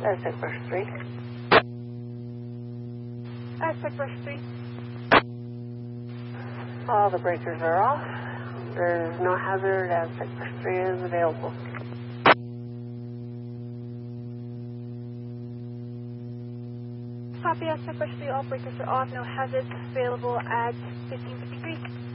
Aztec Brush 3. Aztec Brush 3. All the breakers are off. There is no hazard. Aztec Brush 3 is available. Copy, Aztec Brush 3, all breakers are off, no hazards available at 1553.